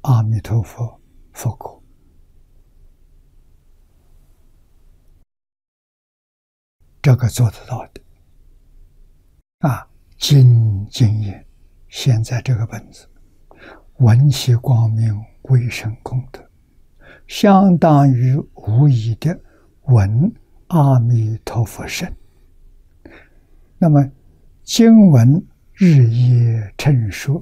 阿弥陀佛佛果。这个做得到的精言，现在这个本子文习光明微生功德，相当于无疑的闻阿弥陀佛声。那么经文日夜称说，